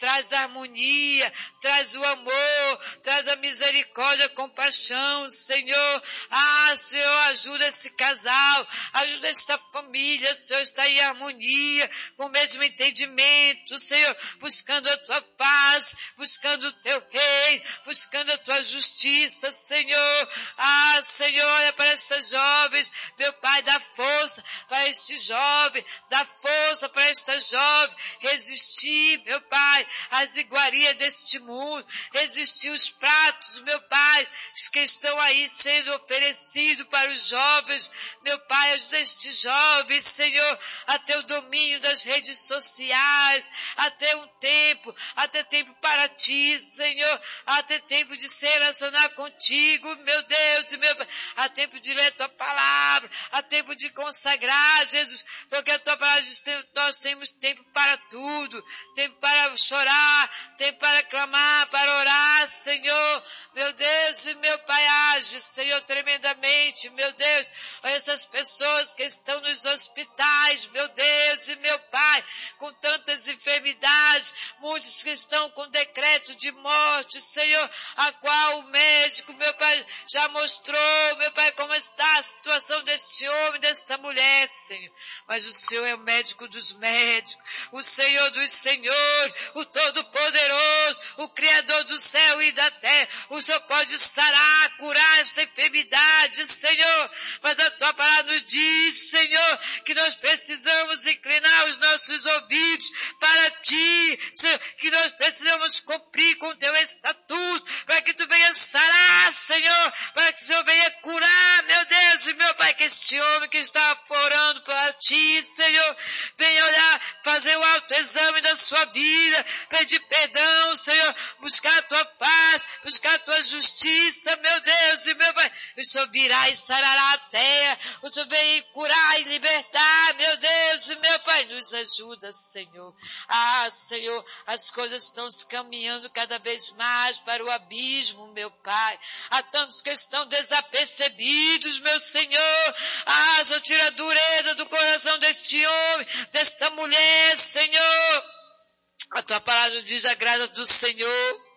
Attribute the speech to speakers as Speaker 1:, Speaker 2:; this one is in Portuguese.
Speaker 1: traz harmonia, traz o amor, traz a misericórdia, a compaixão, Senhor. Senhor, ajuda esse casal, ajuda esta família, Senhor, está em harmonia, com o mesmo entendimento, Senhor, buscando a tua paz, buscando o teu reino, buscando a tua justiça, Senhor. Senhor, olha para estas jovens, meu Pai, dá força para este jovem, dá força para esta jovem resistir, meu Pai, às iguarias deste mundo, resistir os pratos, meu Pai, que estão aí sendo oferecidos para os jovens, meu Pai, ajuda estes jovens, Senhor, a ter o domínio das redes sociais, a ter tempo para ti, Senhor, a ter tempo de se relacionar contigo, meu Deus e meu Pai, a tempo de ler tua palavra, a tempo de consagrar, Jesus, porque a tua palavra diz que nós temos tempo para tudo, tempo para chorar, tempo para clamar, para orar, Senhor, meu Deus e meu Pai, age, Senhor, tremendamente, meu Deus, olha essas pessoas que estão nos hospitais, meu Deus e meu Pai, com tantas enfermidades, muitos que estão com decreto de morte, Senhor, a qual o médico, meu Pai, já mostrou, meu Pai, como está a situação deste homem, desta mulher, Senhor. Mas o Senhor é o médico dos médicos, o Senhor dos senhores, o Todo-Poderoso, o Criador do céu e da terra. O Senhor pode sarar, curar esta enfermidade, Senhor. Mas a tua palavra nos diz, Senhor, que nós precisamos inclinar os nossos ouvidos para ti, Senhor, que nós precisamos cumprir com o teu estatuto, para que tu venha sarar, Senhor, para que o Senhor venha curar, meu Deus e meu Pai, que este homem que está orando para ti, Senhor, venha olhar, fazer o autoexame da sua vida, pedir perdão, Senhor, buscar a tua paz, buscar a tua justiça, meu Deus e meu Pai. O Senhor virá e sarará a terra, o Senhor vem curar e libertar, meu Deus e meu Pai, nos ajuda, Senhor. Senhor, as coisas estão se caminhando cada vez mais para o abismo, meu Pai. Há tantos que estão desapercebidos, meu Senhor. Senhor, tira a dureza do coração deste homem, desta mulher, Senhor. A tua palavra diz a graça do Senhor